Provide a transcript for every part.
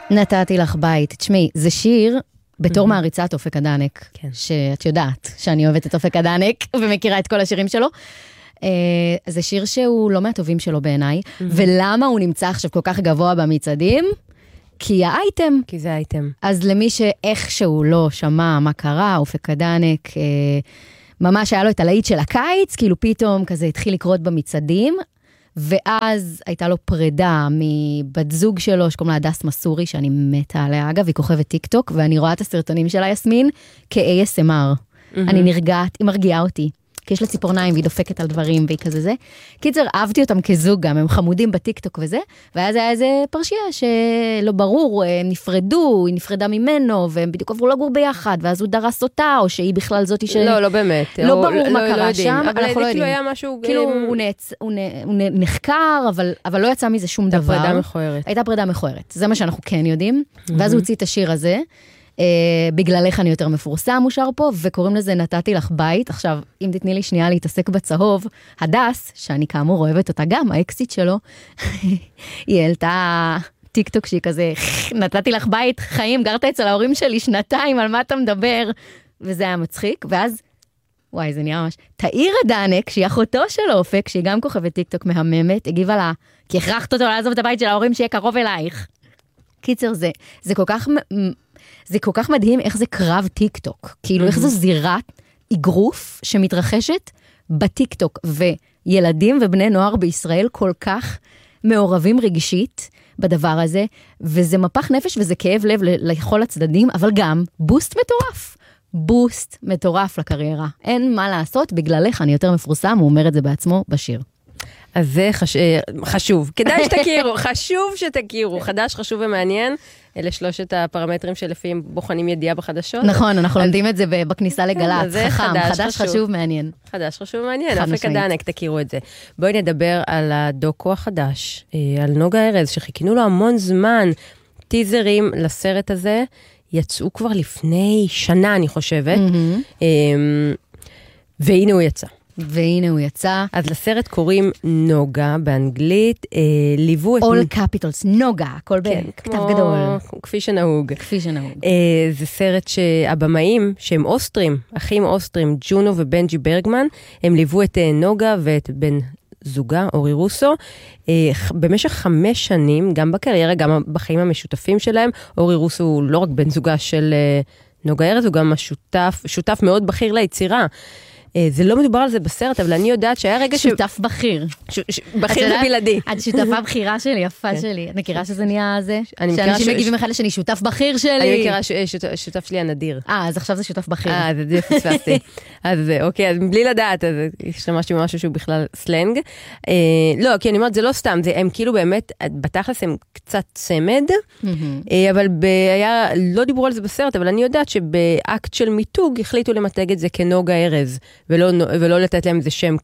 נתתי לך בית. תשמעי, זה שיר בתור מעריצת אופק אדנק, שאת יודעת שאני אוהבת את אופק אדנק ומכירה את כל השירים שלו. זה שיר שהוא לא מהטובים שלו בעיניי, ולמה הוא נמצא עכשיו כל כך גבוה במצעדים? כי האייטם. כי זה האייטם. אז למי שאיכשהו לא שמע מה קרה, אופק אדנק, ממש היה לו את הלהיט של הקיץ, כאילו פתאום כזה התחיל לקרות במצעדים, ואז הייתה לו פרידה מבת זוג שלו, שקוראים לה הדס מסורי, שאני מתה עליה, אגב, היא כוכבת טיק טוק, ואני רואה את הסרטונים שלה, יסמין, כ-ASMR. אני נרגעת, היא מרגיעה אותי. כי יש לה ציפורניים, והיא דופקת על דברים, והיא כזה זה. קיצר, אהבתי אותם כזוג גם, הם חמודים בטיקטוק וזה, ואז היה איזה פרשייה שלא ברור, הם נפרדו, היא נפרדה ממנו, והם בדיוק עברו לגור ביחד, ואז הוא דרס אותה, או שהיא בכלל זאתי לא באמת. לא ברור מה קרה שם, אנחנו לא יודעים. היה משהו... כאילו, הוא נחקר, אבל לא יצא מזה שום דבר. הייתה פרידה מכוערת. הייתה פרידה מכוערת, זה מה שאנחנו כן יודעים, ואז הוא הוציא את השיר הזה, בגללך אני יותר מפורסם, הוא שר פה, וקוראים לזה נתתי לך בית. עכשיו, אם תתני לי שנייה להתעסק בצהוב, הדס, שאני כאמור אוהבת אותה גם, האקסיט שלו, היא העלתה טיקטוק שהיא כזה, נתתי לך בית, חיים, גרת אצל ההורים שלי 2, על מה אתה מדבר? וזה היה מצחיק, ואז, וואי, זה נהיה ממש, תאיר אדנק, שהיא אחותו של אופק, שהיא גם כוכבת טיקטוק מהממת, הגיבה לה, כי הכרחת אותו לעזוב את הבית של ההורים שיהיה קרוב אלייך. קיצר, זה כל כך מדהים איך זה קרב טיקטוק, כאילו איך זו זירת אגרוף שמתרחשת בטיקטוק, וילדים ובני נוער בישראל כל כך מעורבים רגשית בדבר הזה, וזה מפח נפש וזה כאב לב לכל הצדדים, אבל גם בוסט מטורף. בוסט מטורף לקריירה. אין מה לעשות, בגללך אני יותר מפורסם, הוא אומר את זה בעצמו בשיר. אז זה חשוב, כדאי שתכירו, חשוב שתכירו, חדש, חשוב ומעניין, אלה 3 הפרמטרים שלפיהם בוחנים ידיעה בחדשות. נכון, אנחנו לומדים את זה בכניסה לגל"צ, חכם, חדש, חשוב, מעניין. חדש, חשוב, מעניין, אופק אדנק, תכירו את זה. בואי נדבר על הדוקו החדש, על נוגה ארז, שחיכינו לו המון זמן, טיזרים לסרט הזה, יצאו כבר לפני שנה, אני חושבת, והנה הוא יצא. והנה הוא יצא. אז לסרט קוראים נוגה באנגלית, ליוו את... All capitals, נוגה, הכל בכתב גדול. כפי שנהוג. כפי שנהוג. זה סרט שהבמאים, שהם אוסטרים, אחים אוסטרים, ג'ונו ובנג'י ברגמן, הם ליוו את נוגה ואת בן זוגה, אורי רוסו, במשך 5 שנים, גם בקריירה, גם בחיים המשותפים שלהם, אורי רוסו הוא לא רק בן זוגה של נוגה ארז, הוא גם שותף מאוד בכיר ליצירה. זה לא מדובר על זה בסרט, אבל אני יודעת שהיה רגע שותף בכיר. בכיר ובלעדי. את שותפה בכירה שלי, יפה שלי. את מכירה שזה נהיה זה? שאנשים מגיבים אחד לשני, שותף בכיר שלי. אני מכירה שותף שלי הנדיר. אז עכשיו זה שותף בכיר. זה פספסתי. אז אוקיי, אז בלי לדעת, אז השתמשתי במשהו שהוא בכלל סלנג. לא, כי אני אומרת, זה לא סתם, הם כאילו באמת, בתכלס הם קצת צמד, אבל לא דיברו על זה בסרט, אבל אני יודעת שבאקט של מיתוג החליטו למתג את זה כנוגה ארז. ולא לתת להם איזה שם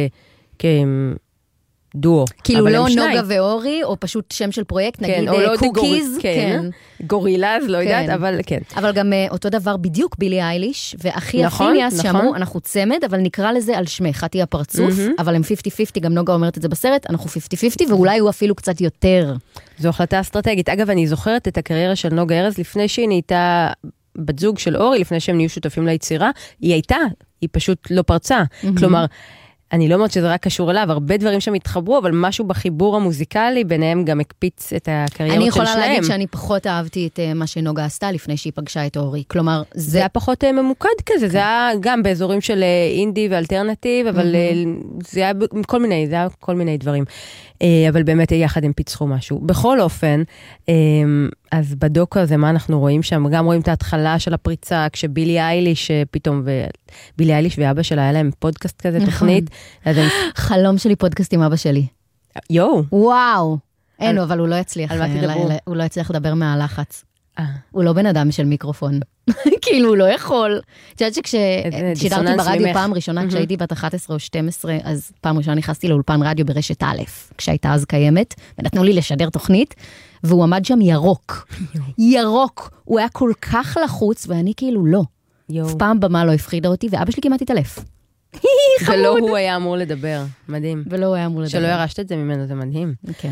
כדואו. כאילו לא נוגה ואורי, או פשוט שם של פרויקט, נגיד קוקיז. כן, גורילה, אז לא יודעת, אבל כן. אבל גם אותו דבר בדיוק בילי אייליש, ואחי הפיניאס שאמרו, אנחנו צמד, אבל נקרא לזה על שמך, תהיה הפרצוף, אבל הם 50-50, גם נוגה אומרת את זה בסרט, אנחנו 50-50, ואולי הוא אפילו קצת יותר. זו החלטה אסטרטגית. אגב, אני זוכרת את הקריירה של נוגה ארז, לפני שהיא נהייתה בת זוג של אורי, לפני שהם נהיו שותפים ליצירה, היא פשוט לא פרצה. כלומר, אני לא אומרת שזה רק קשור אליו, הרבה דברים שם התחברו, אבל משהו בחיבור המוזיקלי, ביניהם גם הקפיץ את הקריירות של שלהם. אני יכולה להגיד שאני פחות אהבתי את מה שנוגה עשתה לפני שהיא פגשה את אורי. כלומר, זה היה פחות ממוקד כזה, זה היה גם באזורים של אינדי ואלטרנטיב, אבל זה היה כל מיני דברים. אבל באמת יחד הם פיצחו משהו. בכל אופן, אז בדוקו הזה, מה אנחנו רואים שם? גם רואים את ההתחלה של הפריצה, כשבילי אייליש פתאום, בילי אייליש ואבא שלה, היה להם פודקאסט כזה, תוכנית. חלום שלי פודקאסט עם אבא שלי. יואו. וואו. אין, אבל הוא לא יצליח. על מה תדברו? הוא לא יצליח לדבר מהלחץ. הוא לא בן אדם של מיקרופון. כאילו, הוא לא יכול. את יודעת שכשידרתי ברדיו פעם ראשונה, כשהייתי בת 11 או 12, אז פעם ראשונה נכנסתי לאולפן רדיו ברשת א', כשהייתה אז קיימת, ונתנו לי לשדר תוכנית, והוא עמד שם ירוק. ירוק. הוא היה כל כך לחוץ, ואני כאילו לא. אף פעם במה לא הפחידה אותי, ואבא שלי כמעט התעלף. ולא הוא היה אמור לדבר. מדהים. ולא הוא היה אמור לדבר. שלא ירשת את זה ממנו, זה מדהים. כן.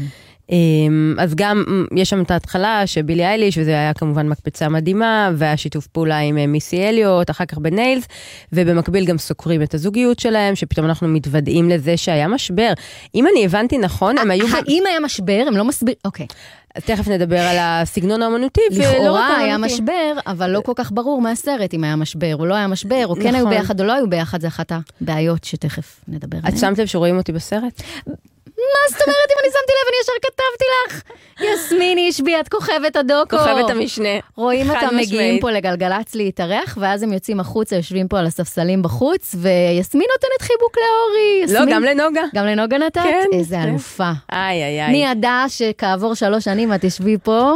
אז גם יש שם את ההתחלה שבילי אייליש, וזה היה כמובן מקפצה מדהימה, והשיתוף פעולה עם מיסי אליוט, אחר כך בניילס, ובמקביל גם סוקרים את הזוגיות שלהם, שפתאום אנחנו מתוודעים לזה שהיה משבר. אם אני הבנתי נכון, הם היו... האם היה משבר? הם לא מסביר... אוקיי. תכף נדבר על הסגנון האמנותי. לכאורה היה משבר, אבל לא כל כך ברור מהסרט אם היה משבר או לא היה משבר, או כן היו ביחד או לא היו ביחד, זה אחת הבעיות שתכף נדבר עליהן. את שמת לב שרואים אותי בסרט? מה זאת אומרת אם אני שמתי לב, אני ישר כתבתי לך. יסמיני השביע את כוכבת הדוקו. כוכבת המשנה. רואים אותם מגיעים פה לגלגלצ להתארח, ואז הם יוצאים החוצה, יושבים פה על הספסלים בחוץ, ויסמין נותנת חיבוק לאורי. לא, גם לנוגה. גם לנוגה נתת? כן. איזה אלופה. איי. מי ידע שכעבור 3 שנים את תשבי פה,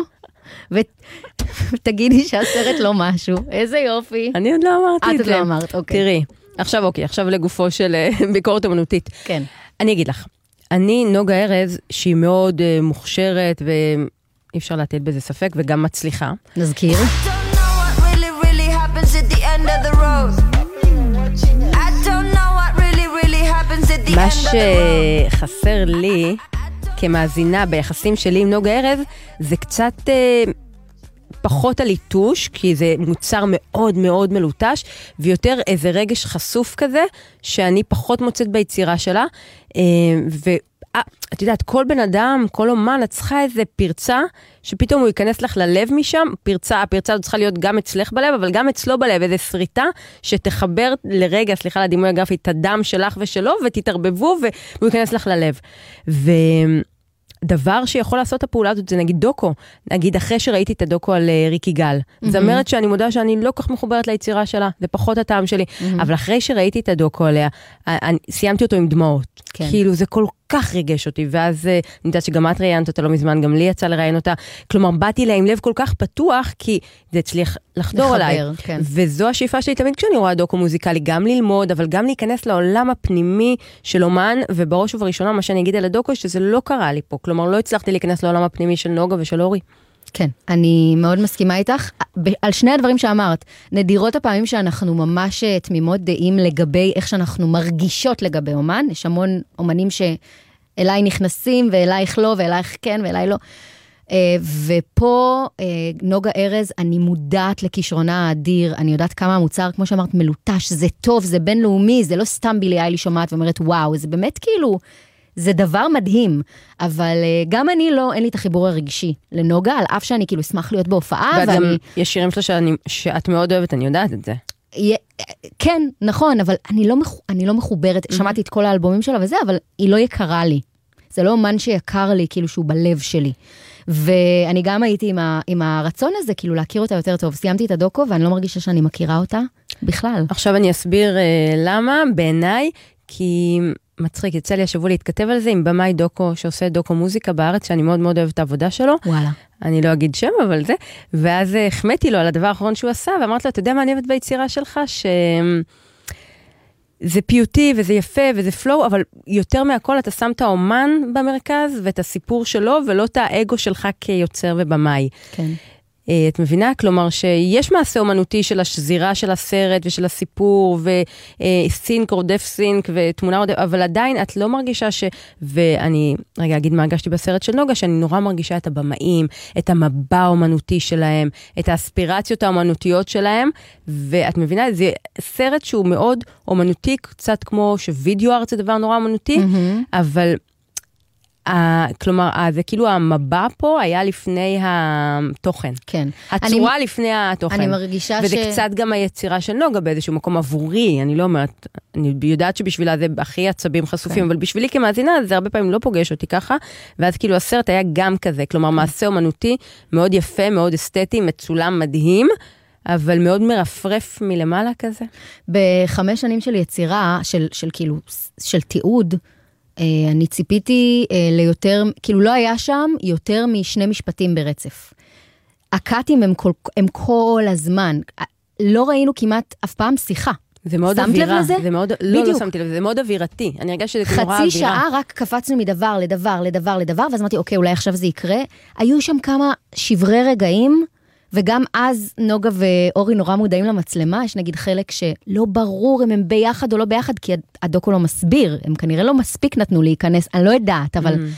ותגידי שהסרט לא משהו. איזה יופי. אני עוד לא אמרתי את זה. את עוד לא אמרת, אוקיי. תראי, עכשיו לגופו של ביקורת אמנותית. כן. אני אגיד לך. אני נוגה ארז, שהיא מאוד מוכשרת, ואי אפשר לתת בזה ספק, וגם מצליחה. נזכיר. מה שחסר לי, כמאזינה ביחסים שלי עם נוגה ארז, זה קצת... פחות הליטוש, כי זה מוצר מאוד מאוד מלוטש, ויותר איזה רגש חשוף כזה, שאני פחות מוצאת ביצירה שלה, ואת יודעת, כל בן אדם, כל אומן, את צריכה איזה פרצה, שפתאום הוא ייכנס לך ללב משם, הפרצה הזאת צריכה להיות גם אצלך בלב, אבל גם אצלו בלב, איזה שריטה, שתחבר לרגע, סליחה לדימוי הגרפי, את הדם שלך ושלו, ותתערבבו, והוא ייכנס לך ללב. דבר שיכול לעשות את הפעולה הזאת, זה נגיד דוקו. נגיד אחרי שראיתי את הדוקו על ריקי גל. זאת אומרת שאני מודה שאני לא כך מחוברת ליצירה שלה, זה פחות הטעם שלי. אבל אחרי שראיתי את הדוקו עליה, סיימתי אותו עם דמעות. כאילו זה כל כך ריגש אותי, ואז אני יודעת שגם את ראיינת אותה לא מזמן, גם לי יצא לראיין אותה. כלומר, באתי לה עם לב כל כך פתוח, כי זה הצליח לחדור עליי. כן. וזו השאיפה שלי תמיד כשאני רואה דוקו מוזיקלי, גם ללמוד, אבל גם להיכנס לעולם הפנימי של אומן, ובראש ובראשונה מה שאני אגיד על הדוקו, שזה לא קרה לי פה. כלומר, לא הצלחתי להיכנס לעולם הפנימי של נוגה ושל אורי. כן, אני מאוד מסכימה איתך. על שני הדברים שאמרת, נדירות הפעמים שאנחנו ממש תמימות דעים לגבי איך שאנחנו מרגישות לגבי אומן, יש המון אומנים שאליי נכנסים ואלייך לא, ואלייך כן ואליי לא. ופה נוגה ארז, אני מודעת לכישרונה האדיר, אני יודעת כמה המוצר, כמו שאמרת, מלוטש, זה טוב, זה בינלאומי, זה לא סתם בילי אייליש שומעת ואומרת וואו, זה באמת כאילו... זה דבר מדהים, אבל גם אני לא, אין לי את החיבור הרגשי לנוגה, על אף שאני כאילו אשמח להיות בהופעה. ואת גם, יש שירים שלה שאת מאוד אוהבת, אני יודעת את זה. כן, נכון, אבל אני לא מחוברת, שמעתי את כל האלבומים שלה וזה, אבל היא לא יקרה לי. זה לא אומן שיקר לי, כאילו שהוא בלב שלי. ואני גם הייתי עם הרצון הזה, כאילו להכיר אותה יותר טוב. סיימתי את הדוקו, ואני לא מרגישה שאני מכירה אותה בכלל. עכשיו אני אסביר למה, בעיניי, כי... מצחיק, יצא לי השבוע להתכתב על זה עם במאי דוקו, שעושה דוקו מוזיקה בארץ, שאני מאוד מאוד אוהבת את העבודה שלו. וואלה. אני לא אגיד שם, אבל זה. ואז החמאתי לו על הדבר האחרון שהוא עשה, ואמרתי לו, אתה יודע מה אני אוהבת ביצירה שלך? שזה פיוטי, וזה יפה, וזה פלואו, אבל יותר מהכל אתה שם את האומן במרכז, ואת הסיפור שלו, ולא את האגו שלך כיוצר ובמאי. כן. את מבינה? כלומר שיש מעשה אומנותי של השזירה של הסרט ושל הסיפור וסינק רודף סינק ותמונה רודף, אבל עדיין את לא מרגישה ואני רגע אגיד מה הרגשתי בסרט של נוגה, שאני נורא מרגישה את הבמאים, את המבע האומנותי שלהם, את האספירציות האומנותיות שלהם, ואת מבינה? זה סרט שהוא מאוד אומנותי, קצת כמו שווידאו ארט זה דבר נורא אומנותי, אבל... כלומר, זה כאילו המבע פה היה לפני התוכן. כן. הצורה לפני התוכן. אני מרגישה וזה קצת גם היצירה של נוגה באיזשהו מקום עבורי, אני לא אומרת, אני יודעת שבשבילה זה הכי עצבים חשופים, אבל בשבילי כמאזינה זה הרבה פעמים לא פוגש אותי ככה, ואז כאילו הסרט היה גם כזה, כלומר מעשה אומנותי מאוד יפה, מאוד אסתטי, מצולם מדהים, אבל מאוד מרפרף מלמעלה כזה. ב5 שנים של יצירה, של כאילו, של תיעוד, אני ציפיתי ליותר, כאילו לא היה שם יותר מ2 משפטים ברצף. הקאטים הם כל הזמן, לא ראינו כמעט אף פעם שיחה. זה מאוד אווירה. זה מאוד, לא שמתי לב, זה מאוד אווירתי. אני הרגש שזה נורא אווירה. חצי שעה רק קפצנו מדבר לדבר, ואז אמרתי, אוקיי, אולי עכשיו זה יקרה. היו שם כמה שברי רגעים, וגם אז נוגה ואורי נורא מודעים למצלמה, יש נגיד חלק שלא ברור אם הם ביחד או לא ביחד, כי הדוקו לא מסביר, הם כנראה לא מספיק נתנו להיכנס, אני לא יודעת, אבל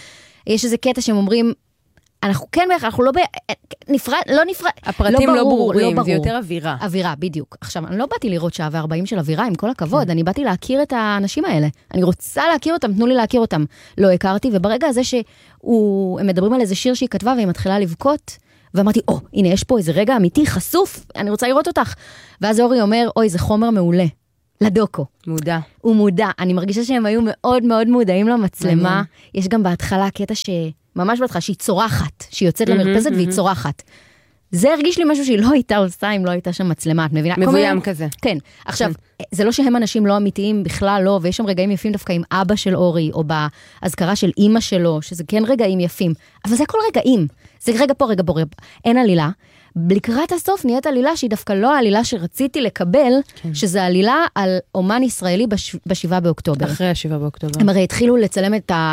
יש איזה קטע שהם אומרים, אנחנו כן ביחד, אנחנו לא נפרד, הפרטים לא ברורים, זה יותר אווירה. אווירה, בדיוק. עכשיו, אני לא באתי לראות שעה ו40 של אווירה, עם כל הכבוד, אני באתי להכיר את האנשים האלה. אני רוצה להכיר אותם, תנו לי להכיר אותם. לא הכרתי, וברגע הזה הם מדברים על איזה שיר שהיא כתבה, והיא מתחילה לבכות, ואמרתי, הנה, יש פה איזה רגע אמיתי, חשוף, אני רוצה לראות אותך. ואז אורי אומר, זה חומר מעולה. לדוקו. מודע. הוא מודע. אני מרגישה שהם היו מאוד מאוד מודעים למצלמה. יש גם בהתחלה קטע ממש בהתחלה, שהיא צורחת, שהיא יוצאת למרפסת והיא צורחת. זה הרגיש לי משהו שהיא לא הייתה עושה אם לא הייתה שם מצלמה, את מבינה? מבוים כזה. כן. עכשיו, זה לא שהם אנשים לא אמיתיים בכלל לא, ויש שם רגעים יפים דווקא עם אבא של אורי, או בהזכרה של אמא שלו, שזה כן רגעים יפים, אבל זה הכל רגעים. זה רגע פה, אין עלילה. לקראת הסוף נהיית עלילה שהיא דווקא לא העלילה שרציתי לקבל, שזה עלילה על אומן ישראלי ב7 באוקטובר. אחרי ה7 באוקטובר. הם הרי התחילו לצלם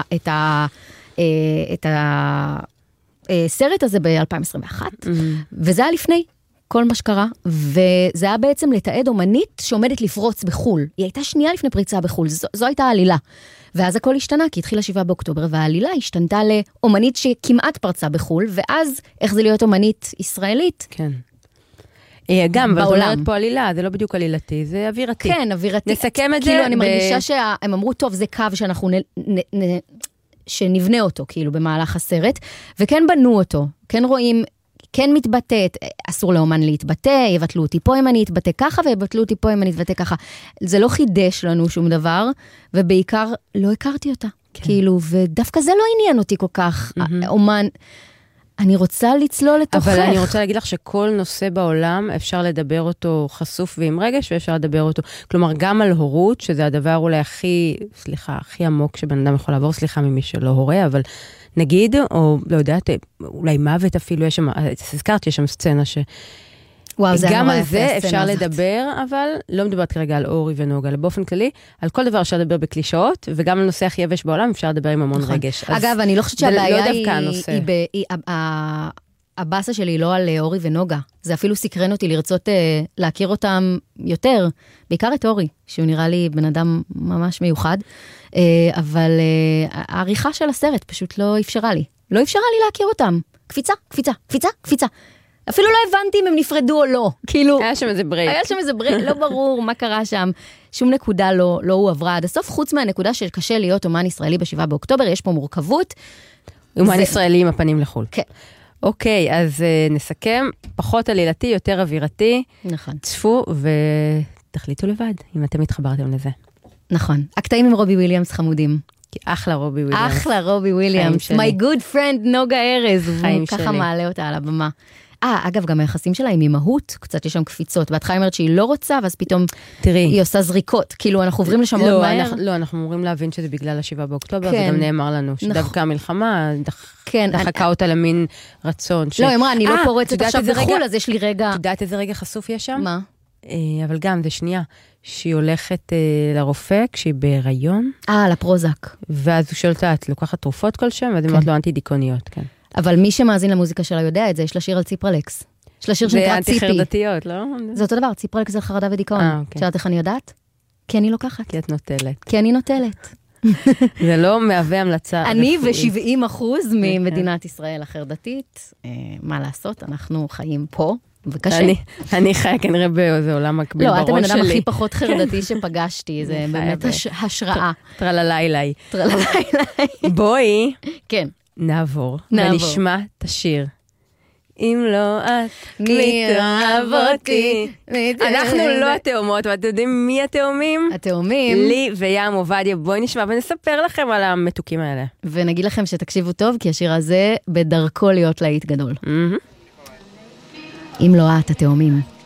את הסרט הזה ב-2021, וזה היה לפני כל מה שקרה, וזה היה בעצם לתעד אומנית שעומדת לפרוץ בחול. היא הייתה שנייה לפני פריצה בחול, זו הייתה העלילה. ואז הכל השתנה, כי התחילה 7 באוקטובר, והעלילה השתנתה לאומנית שכמעט פרצה בחול, ואז איך זה להיות אומנית ישראלית? כן. גם, אבל אומרת פה עלילה, זה לא בדיוק עלילתי, זה אווירתי. כן, אווירתי. נסכם את זה. כאילו, אני מרגישה שהם אמרו, טוב, זה קו שאנחנו שנבנה אותו, כאילו, במהלך הסרט, וכן בנו אותו, כן רואים, כן מתבטאת, אסור לאומן להתבטא, יבטלו אותי פה אם אני אתבטא ככה, ויבטלו אותי פה אם אני אתבטא ככה. זה לא חידש לנו שום דבר, ובעיקר לא הכרתי אותה. כאילו, ודווקא זה לא עניין אותי כל כך, אומן, אני רוצה לצלול לתוכך. אבל אני רוצה להגיד לך שכל נושא בעולם אפשר לדבר אותו חשוף ועם רגש, ואפשר לדבר אותו, כלומר, גם על הורות, שזה הדבר אולי הכי עמוק שבן אדם יכול לעבור, סליחה ממי שלא הורה, אבל נגיד, או לא יודעת, אולי מוות אפילו, יש שם, הזכרתי, יש שם סצנה וואו, גם על זה אפשר לדבר, אבל לא מדברת כרגע על אורי ונוגה, אלא באופן כלי, על כל דבר אפשר לדבר בקלישאות, וגם על נושא הכי יבש בעולם אפשר לדבר עם המון רגש. אגב, אני לא חושבת שהבעיה היא הבאסה שלי לא על אורי ונוגה. זה אפילו סקרן אותי לרצות להכיר אותם יותר, בעיקר את אורי, שהוא נראה לי בן אדם ממש מיוחד, אבל העריכה של הסרט פשוט לא אפשרה לי. לא אפשרה לי להכיר אותם. קפיצה. אפילו לא הבנתי אם הם נפרדו או לא. כאילו, היה שם איזה ברייק. לא ברור מה קרה שם. שום נקודה לא הוא עברה עד הסוף, חוץ מהנקודה שקשה להיות אומן ישראלי ב7 באוקטובר, יש פה מורכבות. אומן ישראלי עם הפנים לחול. כן. אוקיי, אז נסכם, פחות עלילתי, יותר אווירתי. נכון. צפו ותחליטו לבד, אם אתם התחברתם לזה. נכון. הקטעים עם רובי וויליאמס חמודים. אחלה רובי וויליאמס. אחלה רובי וויליאמס. My good friend נוגה ארז. הוא ככה מעלה אותה על הבמה. אגב, גם היחסים שלה עם אימהות, קצת יש שם קפיצות. בהתחלה אומרת שהיא לא רוצה, ואז פתאום היא עושה זריקות. כאילו, אנחנו עוברים לשם מאוד מהר. לא, אנחנו אמורים להבין שזה בגלל ה7 באוקטובר, וגם נאמר לנו שדווקא המלחמה דחקה אותה למין רצון. לא, היא אמרה, אני לא פורצת עכשיו בחול, אז יש לי רגע... את יודעת איזה רגע חשוף יש שם? מה? אבל גם, זה שנייה, שהיא הולכת לרופא כשהיא בהיריון. לפרוזק. ואז הוא שואל אותה, את לוקחת תרופות כלשהם? ואז היא אומרת לו אנטי-דיכאוניות, כן. אבל מי שמאזין למוזיקה שלה יודע את זה, יש לה שיר על ציפרלקס. יש לה שיר שנקרא ציפי. זה אנטי-חרדתיות, לא? זה אותו דבר, ציפרלקס זה חרדה ודיכאון. שאלת איך אני יודעת? כי אני לוקחת. כי את נוטלת. כי אני נוטלת. זה לא מהווה המלצה. אני ו70% ממדינת ישראל החרדתית. מה לעשות? אנחנו חיים פה. וקשה. אני חיה כנראה באיזה עולם מקביל בראש שלי. לא, את הבן אדם הכי פחות חרדתי שפגשתי, זה באמת השראה. טרללילי. טרללילי. בואי. כן. נעבור. ונשמע את השיר. אם לא את, מי תאהב אותי. אנחנו לא התאומות, ואתם יודעים מי התאומים? התאומים. לי וים עובדיה, בואי נשמע ונספר לכם על המתוקים האלה. ונגיד לכם שתקשיבו טוב, כי השיר הזה בדרכו להיות להיט גדול. אם לא את, התאומים.